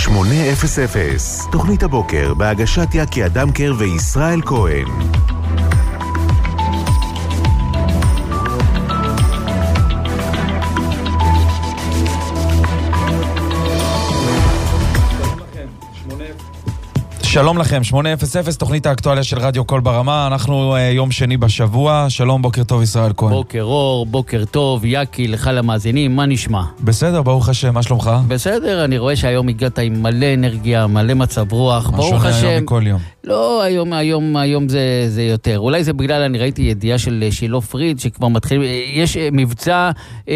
800, תוכנית הבוקר בהגשת יקי אדמקר וישראל כהן. שלום לכם, 800, תוכנית האקטואליה של רדיו קול ברמה. אנחנו יום שני בשבוע. שלום, בוקר טוב ישראל כהן. בוקר אור, בוקר טוב, יקי, לך למאזינים, מה נשמע? בסדר, ברוך השם, מה שלומך? בסדר, אני רואה שהיום הגעת עם מלא אנרגיה, מלא מצב רוח, ברוך השם. מה שונה היום מכל יום? לא, היום זה יותר. אולי זה בגלל, אני ראיתי ידיעה של שילה פריד, שכבר מתחיל, יש מבצע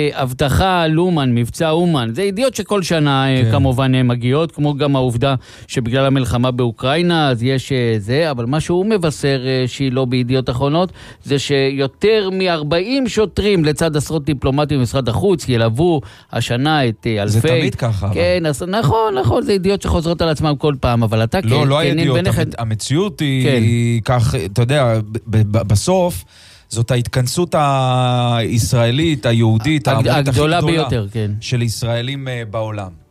הבטחה לומן, מבצע אומן. זה ידיעות שכל שנה כמובן מגיעות, כמו גם העובדה שבגלל המלחמה באוקראינה, אז יש זה, אבל מה שהוא מבשר שילה בידיעות אחרונות, זה שיותר מ-40 שוטרים לצד עשרות דיפלומטים במשרד החוץ, ילוו השנה את אלפי... זה תמיד ככה. כן, נכון, זה ידיעות שחוזרות על עצמם כל פעם, אבל אתה לא הידיעות, המציאות היא כך, אתה יודע, בסוף זאת ההתכנסות הישראלית, היהודית, הגדולה ביותר, כן. של ישראלים בעולם.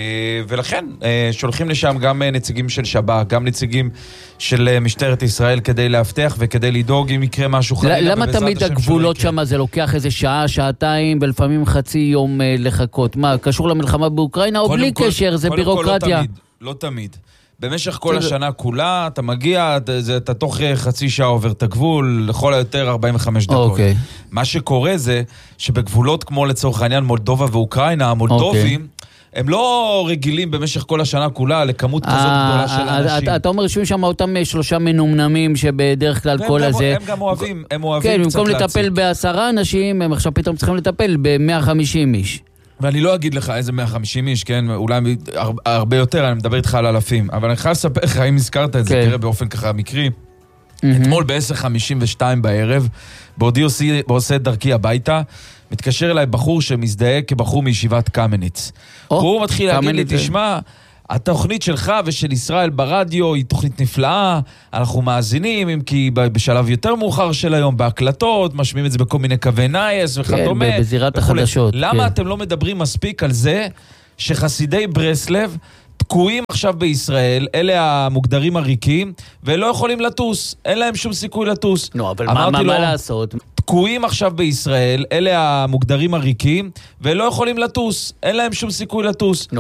ולכן שולחים לשם גם נציגים של שב"כ, גם נציגים של משטרת ישראל כדי להבטח וכדי לדאוג אם יקרה משהו חלילה. למה תמיד הגבולות שם זה לוקח איזה שעה, שעתיים ולפעמים חצי יום לחכות? מה, קשור למלחמה באוקראינה או בלי קשר? זה בירוקרטיה? לא תמיד. במשך כל השנה כולה, אתה מגיע, אתה תוך חצי שעה עובר את הגבול, לכל היותר 45 דקות. מה שקורה זה שבגבולות כמו לצורך העניין מולדובה ואוקראינה, המולדובים, הם לא רגילים במשך כל השנה כולה לכמות כזאת גדולה של אנשים. אתה אומר שיהיו שם אותם 3 מנומנמים שבדרך כלל כל הזה... הם גם אוהבים כן, קצת להציג. במקום לטפל ב10 אנשים, הם עכשיו פתאום צריכים לטפל ב150 איש. ואני לא אגיד לך איזה 150 איש, כן? אולי הרבה יותר, אני מדבר איתך על אלפים. אבל אני חייב לספר לך, אם הזכרת את זה, תראה באופן ככה מקרי. אתמול ב10:52 בערב, בעודי עושה את דרכי הביתה, מתקשר אליי בחור שמזדהה כבחור מישיבת קמניץ. הוא מתחיל להגיד לי, תשמע, התוכנית שלך ושל ישראל ברדיו היא תוכנית נפלאה, אנחנו מאזינים, אם כי בשלב יותר מאוחר של היום, בהקלטות, משמיעים את זה בכל מיני קווי נייס וכדומה. כן, בזירת החדשות. למה אתם לא מדברים מספיק על זה שחסידי ברסלב תקועים עכשיו בישראל, אלה המוגדרים הריקים, ולא יכולים לטוס, אין להם שום סיכוי לטוס. נו, אבל מה לעשות? תקועים עכשיו בישראל, אלה המוגדרים הריקים, ולא יכולים לטוס, אין להם שום סיכוי לטוס.